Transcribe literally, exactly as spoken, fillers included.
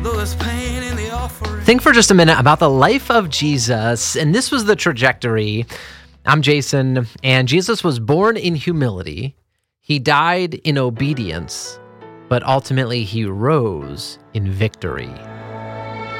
Think for just a minute about the life of Jesus, and this was the trajectory. I'm Jason, and Jesus was born in humility. He died in obedience, but ultimately he rose in victory.